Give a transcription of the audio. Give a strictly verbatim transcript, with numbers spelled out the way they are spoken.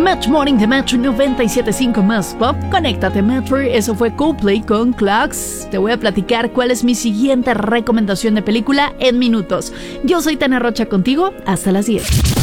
Match Morning de Metro noventa y siete punto cinco más pop. Conéctate, Metro. Eso fue Coldplay con Clocks. Te voy a platicar cuál es mi siguiente recomendación de película en minutos. Yo soy Tana Rocha contigo. Hasta las diez.